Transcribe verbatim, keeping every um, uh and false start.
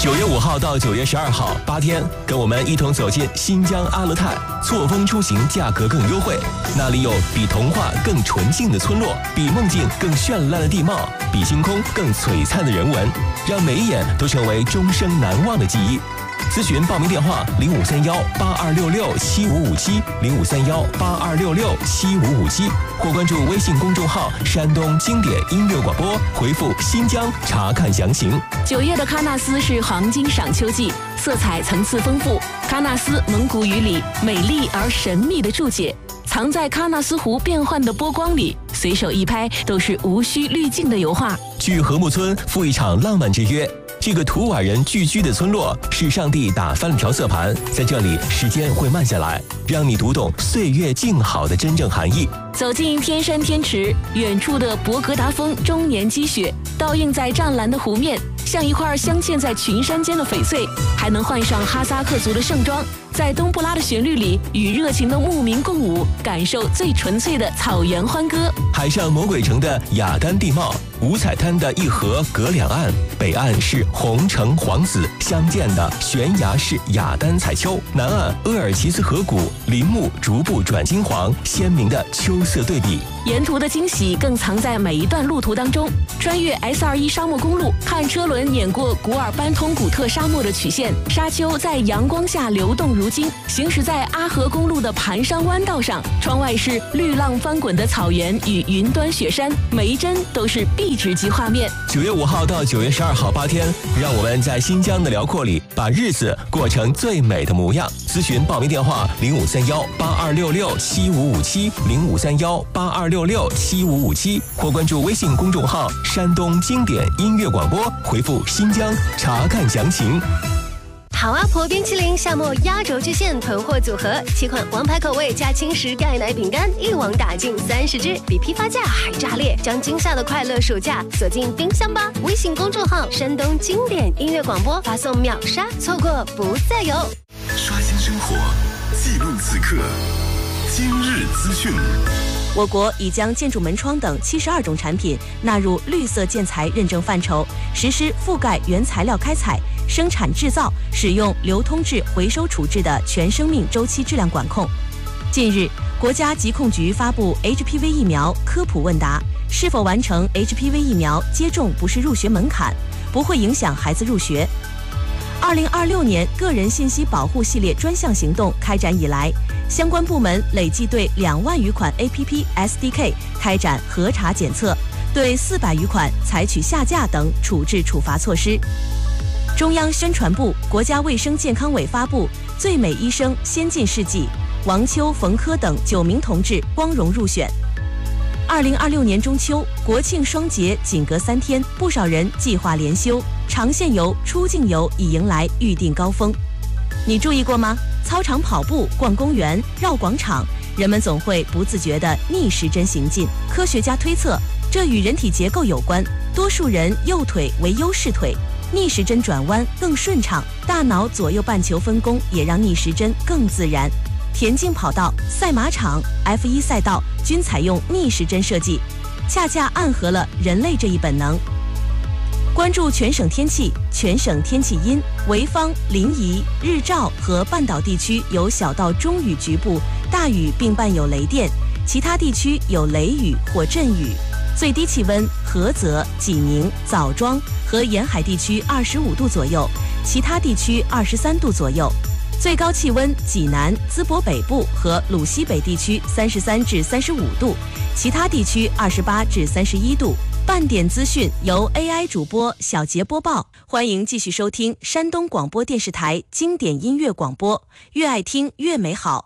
九月五号到九月十二号，八天，跟我们一同走进新疆阿勒泰，错峰出行价格更优惠。那里有比童话更纯净的村落，比梦境更绚烂的地貌，比星空更璀璨的人文，让每一眼都成为终生难忘的记忆。咨询报名电话零五三幺八二六六七五五七零五三幺八二六六七五五七，或关注微信公众号山东经典音乐广播，回复新疆查看详情。 九月的喀纳斯是黄金赏秋季，色彩层次丰富。喀纳斯蒙古语里美丽而神秘的注解，藏在喀纳斯湖变幻的波光里，随手一拍都是无需滤镜的油画。 距禾木村赴一场浪漫之约。这个图瓦人聚居的村落，是上帝打翻了调色盘，在这里时间会慢下来，让你读懂岁月静好的真正含义。 走进天山天池，远处的博格达峰终年积雪，倒映在湛蓝的湖面，像一块镶嵌在群山间的翡翠。还能换上哈萨克族的盛装，在冬不拉的旋律里与热情的牧民共舞，感受最纯粹的草原欢歌。 海上魔鬼城的雅丹地貌，五彩滩的一河隔两岸，北岸是红橙黄紫相间的悬崖式雅丹彩丘，南岸鄂尔齐斯河谷林木逐步转金黄，鲜明的秋色对比。 沿途的惊喜更藏在每一段路途当中，穿越 S 二十一 沙漠公路，看车轮碾过古尔班通古特沙漠的曲线，沙丘在阳光下流动如金。行驶在阿河公路的盘山弯道上，窗外是绿浪翻滚的草原与云端雪山，每一帧都是壁纸级画面。 九月五号到九月十二号八天，让我们在新疆的辽阔里，把日子过成最美的模样。咨询报名电话零五三幺八二六六七五五七零五三幺八二六六七五五七，或关注微信公众号山东经典音乐广播，回复新疆查看详情。 好阿婆冰淇淋夏末压轴巨献囤货组合，七款王牌口味加轻食钙奶饼干，一网打尽三十只，比批发价还炸裂！将今夏的快乐暑假锁进冰箱吧！微信公众号山东经典音乐广播，发送秒杀，错过不再有。 刷新生活，记录此刻，今日资讯。 我国已将建筑门窗等七十二种产品纳入绿色建材认证范畴，实施覆盖原材料开采、生产制造、使用、流通至回收处置的全生命周期质量管控。近日，国家疾控局发布 H P V 疫苗科普问答，是否完成 H P V 疫苗接种不是入学门槛，不会影响孩子入学。二零二六年个人信息保护系列专项行动开展以来，相关部门累计对两万余款 A P P S D K 开展核查检测，对四百余款采取下架等处置处罚措施。中央宣传部、国家卫生健康委发布最美医生先进事迹，王秋、冯轲等九名同志光荣入选。二零二六年中秋，国庆双节仅隔三天，不少人计划连休，长线游、出境游已迎来预订高峰。你注意过吗？操场跑步、逛公园、绕广场，人们总会不自觉地逆时针行进。科学家推测，这与人体结构有关，多数人右腿为优势腿，逆时针转弯更顺畅，大脑左右半球分工也让逆时针更自然。田径跑道、赛马场、F 一 赛道均采用逆时针设计，恰恰暗合了人类这一本能。关注全省天气，全省天气阴，潍坊、临沂、日照和半岛地区有小到中雨局部，大雨并伴有雷电，其他地区有雷雨或阵雨。最低气温，菏泽、济宁、枣庄和沿海地区二十五度左右，其他地区二十三度左右。最高气温，济南、淄博北部和鲁西北地区三十三至三十五度，其他地区二十八至三十一度。半点资讯由 A I 主播小杰播报，欢迎继续收听山东广播电视台经典音乐广播，越爱听越美好。